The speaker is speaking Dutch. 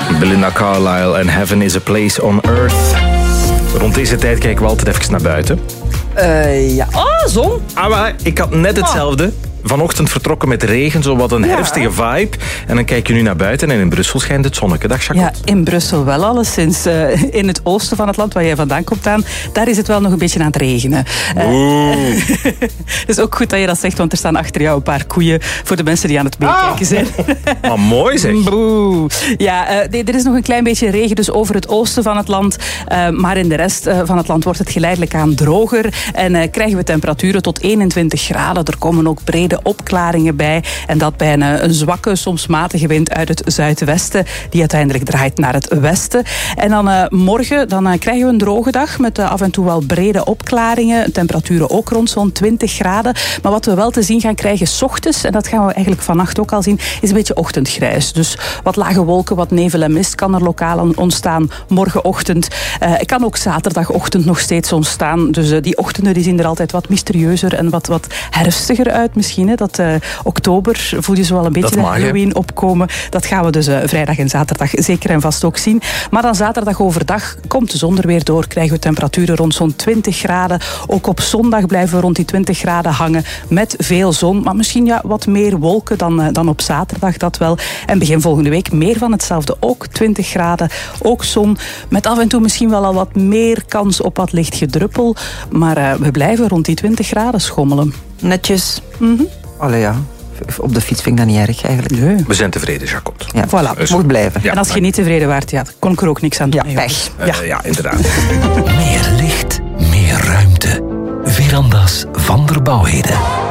Belinda Carlisle en Heaven is a Place on Earth. Rond deze tijd kijken we altijd even naar buiten. Ja. Oh, zon. Maar ik had net hetzelfde. Vanochtend vertrokken met regen, zo wat een herfstige vibe. En dan kijk je nu naar buiten en in Brussel schijnt het zonnetje. Dag, Charlotte. Ja, in Brussel wel alleszins. In het oosten van het land, waar jij vandaan komt aan, daar is het wel nog een beetje aan het regenen. Het is ook goed dat je dat zegt, want er staan achter jou een paar koeien voor de mensen die aan het meekijken zijn. Maar mooi zeg. Boe. Ja, er is nog een klein beetje regen dus over het oosten van het land. Maar in de rest van het land wordt het geleidelijk aan droger. En krijgen we temperaturen tot 21 graden. Er komen ook brede opklaringen bij. En dat bij een zwakke, soms matige wind uit het zuidwesten, die uiteindelijk draait naar het westen. En dan morgen krijgen we een droge dag met af en toe wel brede opklaringen. Temperaturen ook rond zo'n 20 graden. Maar wat we wel te zien gaan krijgen 's ochtends, en dat gaan we eigenlijk vannacht ook al zien, is een beetje ochtendgrijs. Dus wat lage wolken, wat nevel en mist kan er lokaal ontstaan morgenochtend. Het kan ook zaterdagochtend nog steeds ontstaan. Dus die ochtenden die zien er altijd wat mysterieuzer en wat herfstiger uit misschien. Dat oktober voel je zo wel een beetje de Halloween opkomen. Dat gaan we dus vrijdag en zaterdag zeker en vast ook zien. Maar dan zaterdag overdag komt de zon er weer door. Krijgen we temperaturen rond zo'n 20 graden. Ook op zondag blijven we rond die 20 graden hangen met veel zon. Maar misschien wat meer wolken dan op zaterdag, dat wel. En begin volgende week meer van hetzelfde. Ook 20 graden, ook zon. Met af en toe misschien wel al wat meer kans op wat licht gedruppel. Maar we blijven rond die 20 graden schommelen. Netjes. Allee, ja. Op de fiets vind ik dat niet erg eigenlijk. Nee. We zijn tevreden, Jacot. Ja, voilà. Het mocht blijven. Ja, en als je niet tevreden waart, kon ik er ook niks aan doen. Ja, pech. Ja, inderdaad. Meer licht, meer ruimte. Veranda's van der Bouwheden.